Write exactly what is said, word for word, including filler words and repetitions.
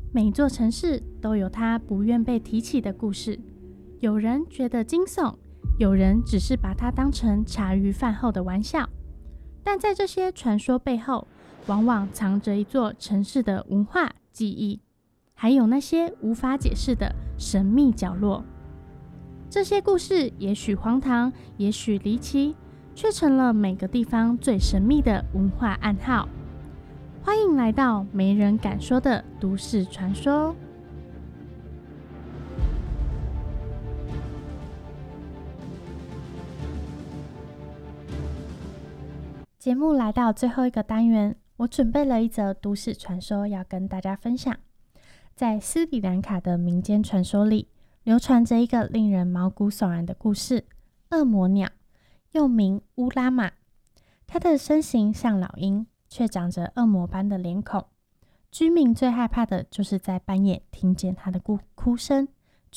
每座城市都有它不愿被提起的故事，有人觉得惊悚，有人只是把它当成茶余饭后的玩笑。但在这些传说背后，往往藏着一座城市的文化记忆，还有那些无法解释的神秘角落。这些故事也许荒唐，也许离奇，却成了每个地方最神秘的文化暗号。欢迎来到没人敢说的都市传说。节目来到最后一个单元，我准备了一则都市传说要跟大家分享。在斯里兰卡的民间传说里，流传着一个令人毛骨悚然的故事——恶魔鸟，又名乌拉玛。它的身形像老鹰，却长着恶魔般的脸孔。居民最害怕的就是在半夜听见它的哭哭声。